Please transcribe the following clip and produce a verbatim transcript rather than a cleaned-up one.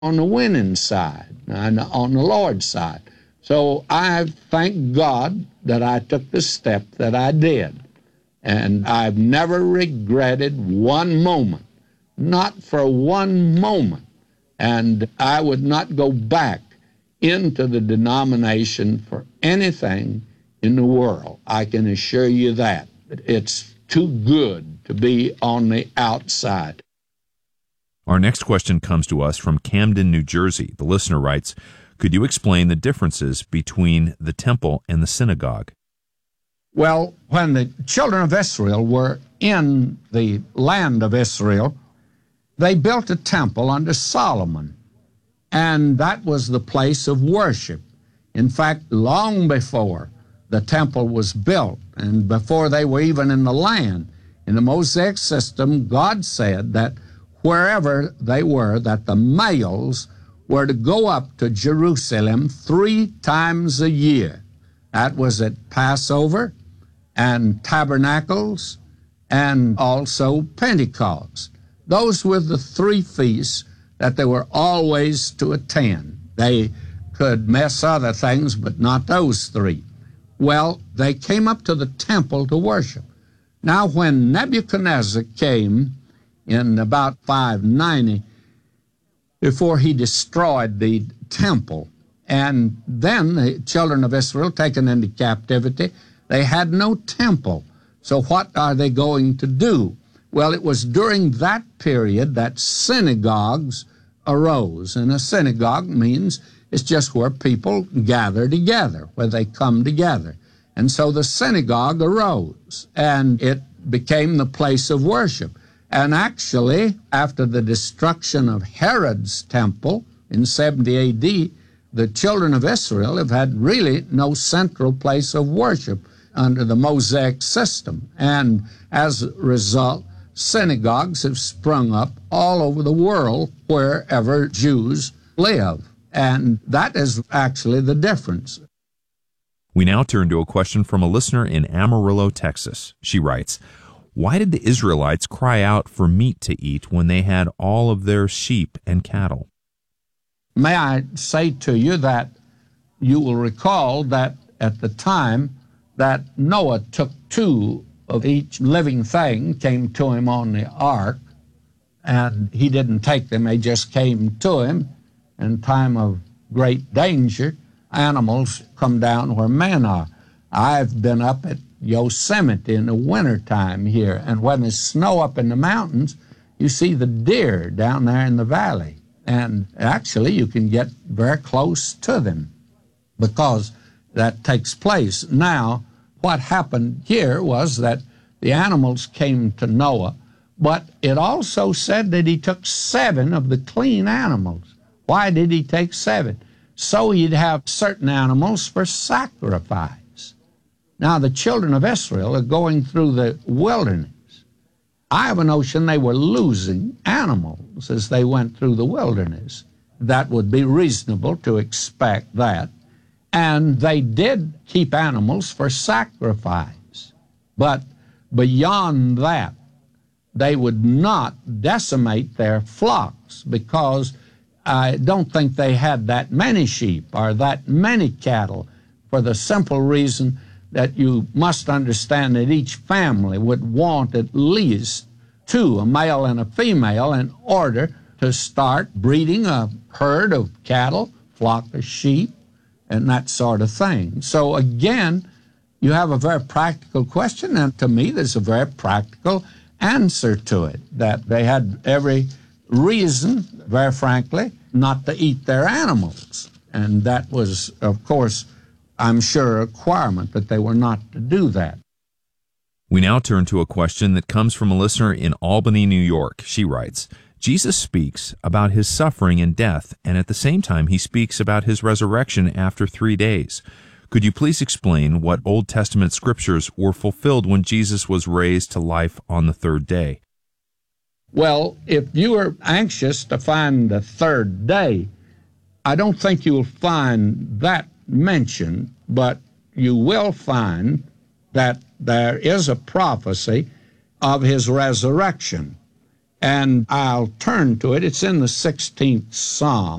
on the winning side, and on the Lord's side. So I thank God that I took the step that I did. And I've never regretted one moment, not for one moment. And I would not go back into the denomination for anything in the world. I can assure you that. It's too good to be on the outside. Our next question comes to us from Camden, New Jersey. The listener writes, could you explain the differences between the temple and the synagogue? Well, when the children of Israel were in the land of Israel, they built a temple under Solomon, and that was the place of worship. In fact, long before the temple was built and before they were even in the land, in the Mosaic system, God said that wherever they were, that the males were to go up to Jerusalem three times a year. That was at Passover and Tabernacles and also Pentecost. Those were the three feasts that they were always to attend. They could miss other things, but not those three. Well, they came up to the temple to worship. Now, when Nebuchadnezzar came in about five ninety, before he destroyed the temple, and then the children of Israel taken into captivity, they had no temple. So what are they going to do? Well, it was during that period that synagogues arose. And a synagogue means it's just where people gather together, where they come together. And so the synagogue arose, and it became the place of worship. And actually, after the destruction of Herod's temple in seventy A D, the children of Israel have had really no central place of worship under the Mosaic system. And as a result, synagogues have sprung up all over the world wherever Jews live. And that is actually the difference. We now turn to a question from a listener in Amarillo, Texas. She writes, why did the Israelites cry out for meat to eat when they had all of their sheep and cattle? May I say to you that you will recall that at the time that Noah took two of each living thing, came to him on the ark, and he didn't take them, they just came to him in time of great danger. Animals come down where men are. I've been up at Yosemite in the wintertime here, and when there's snow up in the mountains, you see the deer down there in the valley. And actually, you can get very close to them because that takes place. Now, what happened here was that the animals came to Noah, but it also said that he took seven of the clean animals. Why did he take seven? So he'd have certain animals for sacrifice. Now, the children of Israel are going through the wilderness. I have a notion they were losing animals as they went through the wilderness. That would be reasonable to expect that. And they did keep animals for sacrifice. But beyond that, they would not decimate their flocks because I don't think they had that many sheep or that many cattle, for the simple reason that you must understand that each family would want at least two, a male and a female, in order to start breeding a herd of cattle, flock of sheep, and that sort of thing. So again, you have a very practical question, and to me there's a very practical answer to it, that they had every reason, very frankly, not to eat their animals. And that was, of course, I'm sure, a requirement, that they were not to do that. We now turn to a question that comes from a listener in Albany, New York. She writes, Jesus speaks about his suffering and death, and at the same time he speaks about his resurrection after three days. Could you please explain what Old Testament scriptures were fulfilled when Jesus was raised to life on the third day? Well, if you are anxious to find the third day, I don't think you'll find that mentioned, but you will find that there is a prophecy of his resurrection. and I'll turn to it. It's in the sixteenth Psalm.